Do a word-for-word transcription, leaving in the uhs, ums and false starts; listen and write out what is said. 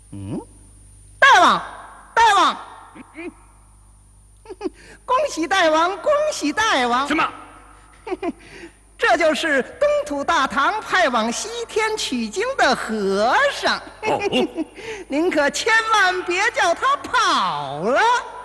嗯，大王，大王，嗯嗯、恭喜大王，恭喜大王！ 什么？ 这就是东土大唐派往西天取经的和尚。 哦， 您可千万别叫他跑了。